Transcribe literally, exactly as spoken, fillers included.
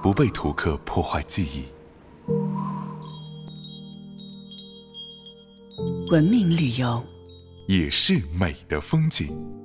不被图克破坏记忆。 文明旅游也是美的风景。